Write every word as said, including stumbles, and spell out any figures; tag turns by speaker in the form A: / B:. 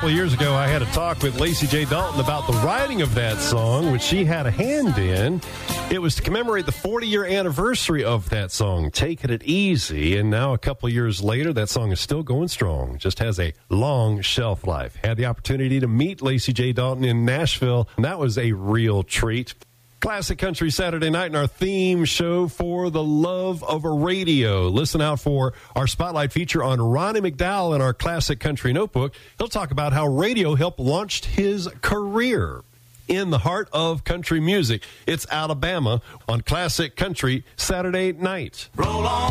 A: couple of years ago, I had a talk with Lacey J. Dalton about the writing of that song, which she had a hand in. It was to commemorate the forty-year anniversary of that song, Taking It Easy. And now, a couple of years later, that song is still going strong. Just has a long shelf life. Had the opportunity to meet Lacey J. Dalton in Nashville, and that was a real treat. Classic Country Saturday night and our theme show for the love of a radio. Listen out for our spotlight feature on Ronnie McDowell in our Classic Country Notebook. He'll talk about how radio helped launch his career. In the heart of country music, it's Alabama on Classic Country Saturday night.
B: Roll on.